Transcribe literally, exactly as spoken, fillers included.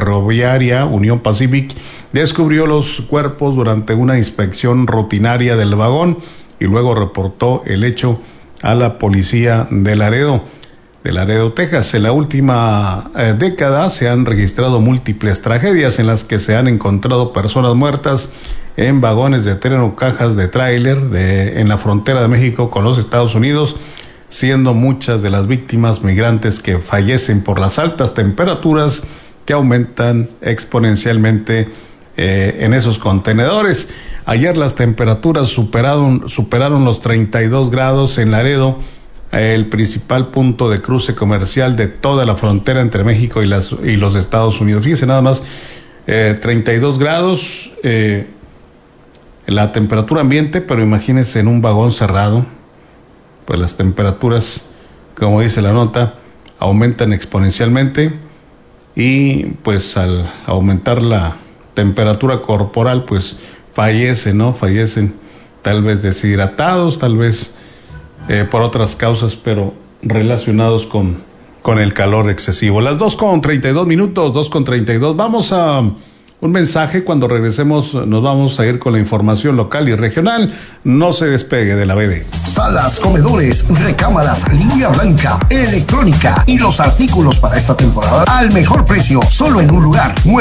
ferroviaria Union Pacific descubrió los cuerpos durante una inspección rutinaria del vagón y luego reportó el hecho a la policía de Laredo, de Laredo, Texas. En la última eh, década se han registrado múltiples tragedias en las que se han encontrado personas muertas en vagones de tren o cajas de tráiler de, en la frontera de México con los Estados Unidos, siendo muchas de las víctimas migrantes que fallecen por las altas temperaturas que aumentan exponencialmente eh, en esos contenedores. Ayer las temperaturas superaron, superaron los treinta y dos grados en Laredo, el principal punto de cruce comercial de toda la frontera entre México y, las, y los Estados Unidos. Fíjense nada más, eh, treinta y dos grados, eh, la temperatura ambiente, pero imagínense en un vagón cerrado, pues las temperaturas, como dice la nota, aumentan exponencialmente y pues al aumentar la temperatura corporal, pues fallecen, ¿no? Fallecen tal vez deshidratados, tal vez eh, por otras causas, pero relacionados con, con el calor excesivo. Las dos con treinta y dos minutos, dos con treinta y dos. Vamos a un mensaje. Cuando regresemos nos vamos a ir con la información local y regional. No se despegue de la B D. Salas, comedores, recámaras, línea blanca, electrónica y los artículos para esta temporada al mejor precio, solo en un lugar.